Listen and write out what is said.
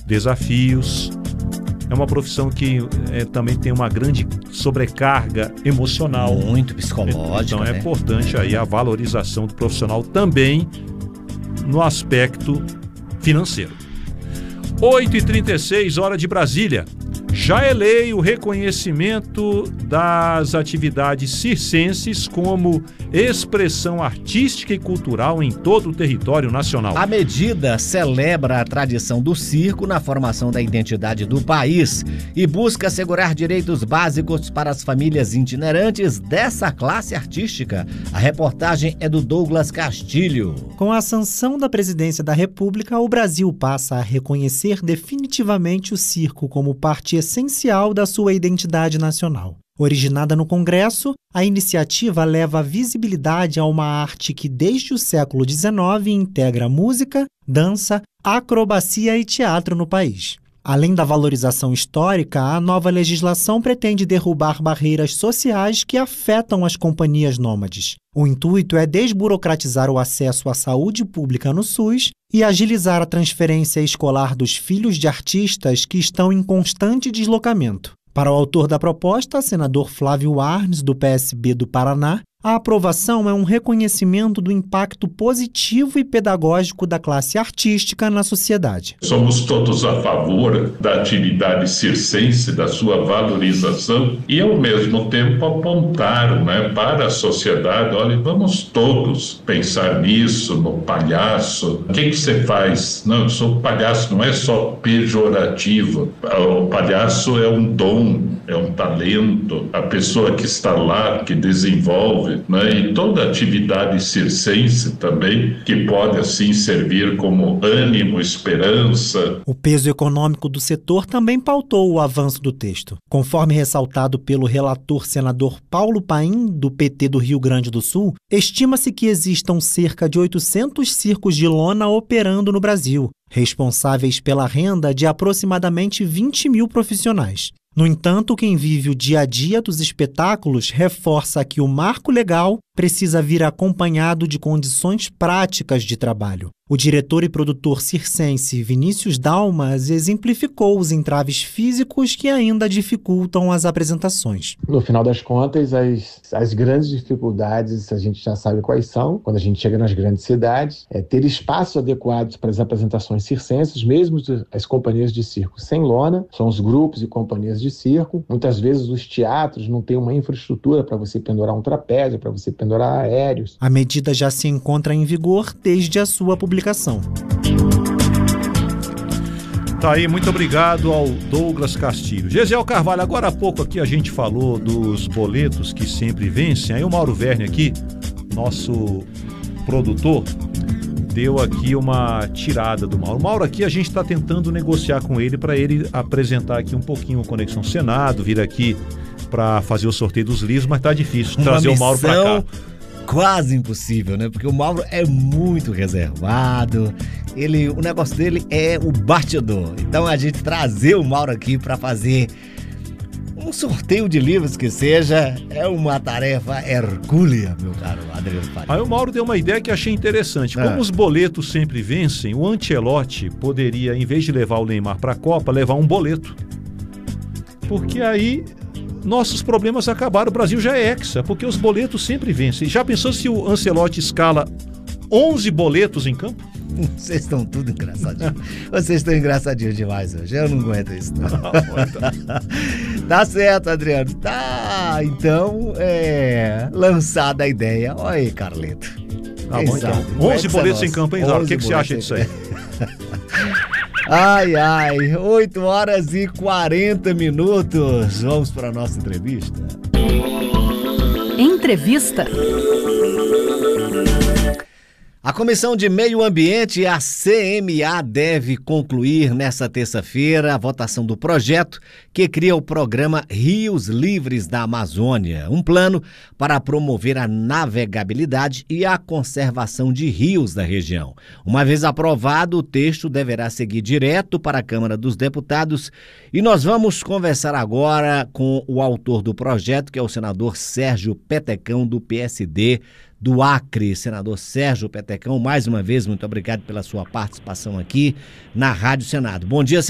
desafios. É uma profissão que também tem uma grande sobrecarga emocional. Muito psicológica. Então é importante aí a valorização do profissional também no aspecto financeiro. 8h36, hora de Brasília. Já é lei o reconhecimento das atividades circenses como expressão artística e cultural em todo o território nacional. A medida celebra a tradição do circo na formação da identidade do país e busca assegurar direitos básicos para as famílias itinerantes dessa classe artística. A reportagem é do Douglas Castilho. Com a sanção da Presidência da República, o Brasil passa a reconhecer definitivamente o circo como parte essencial da sua identidade nacional. Originada no Congresso, a iniciativa leva visibilidade a uma arte que desde o século XIX integra música, dança, acrobacia e teatro no país. Além da valorização histórica, a nova legislação pretende derrubar barreiras sociais que afetam as companhias nômades. O intuito é desburocratizar o acesso à saúde pública no SUS e agilizar a transferência escolar dos filhos de artistas que estão em constante deslocamento. Para o autor da proposta, senador Flávio Arnes, do PSB do Paraná, a aprovação é um reconhecimento do impacto positivo e pedagógico da classe artística na sociedade. Somos todos a favor da atividade circense, da sua valorização e, ao mesmo tempo, apontar, para a sociedade, olha, vamos todos pensar nisso, no palhaço. O que você faz? Não, eu sou palhaço, não é só pejorativo. O palhaço é um dom, é um talento. A pessoa que está lá, que desenvolve, e toda atividade circense também, que pode assim servir como ânimo, esperança. O peso econômico do setor também pautou o avanço do texto. Conforme ressaltado pelo relator senador Paulo Paim, do PT do Rio Grande do Sul, estima-se que existam cerca de 800 circos de lona operando no Brasil, responsáveis pela renda de aproximadamente 20 mil profissionais. No entanto, quem vive o dia a dia dos espetáculos reforça que o marco legal precisa vir acompanhado de condições práticas de trabalho. O diretor e produtor circense Vinícius Dalmas exemplificou os entraves físicos que ainda dificultam as apresentações. No final das contas, as grandes dificuldades a gente já sabe quais são, quando a gente chega nas grandes cidades, é ter espaços adequados para as apresentações circenses, mesmo as companhias de circo sem lona, são os grupos e companhias de circo. Muitas vezes os teatros não têm uma infraestrutura para você pendurar um trapézio, para você pendurar aéreos. A medida já se encontra em vigor desde a sua publicação. Tá aí, muito obrigado ao Douglas Castilho. Gesiel Carvalho, agora há pouco aqui a gente falou dos boletos que sempre vencem. Aí o Mauro Verne aqui, nosso produtor, deu aqui uma tirada do Mauro. O Mauro aqui a gente está tentando negociar com ele para ele apresentar aqui um pouquinho o Conexão Senado, vir aqui para fazer o sorteio dos livros, mas tá difícil trazer o Mauro para cá. Quase impossível, né? Porque o Mauro é muito reservado. O negócio dele é o bastidor. Então a gente trazer o Mauro aqui para fazer um sorteio de livros que seja, é uma tarefa hercúlea, meu caro Adriano Faria. Aí o Mauro deu uma ideia que achei interessante. Como os boletos sempre vencem, o Ancelotti poderia, em vez de levar o Neymar para a Copa, levar um boleto. Porque aí nossos problemas acabaram, o Brasil já é hexa, porque os boletos sempre vencem. Já pensou se o Ancelotti escala 11 boletos em campo? Vocês estão tudo engraçadinhos. Vocês estão engraçadinhos demais hoje. Eu não aguento isso, não. Tá certo, Adriano. Tá, então, lançada a ideia. Olha aí, Carleto. Tá bom, então. 11 boletos em campo, hein, Zara? O que você acha disso aí? Ai, 8h40. Vamos para a nossa entrevista. Entrevista. A Comissão de Meio Ambiente, a CMA, deve concluir nesta terça-feira a votação do projeto que cria o programa Rios Livres da Amazônia, um plano para promover a navegabilidade e a conservação de rios da região. Uma vez aprovado, o texto deverá seguir direto para a Câmara dos Deputados e nós vamos conversar agora com o autor do projeto, que é o senador Sérgio Petecão, do PSD do Acre. Senador Sérgio Petecão, mais uma vez, muito obrigado pela sua participação aqui na Rádio Senado. Bom dia, senador.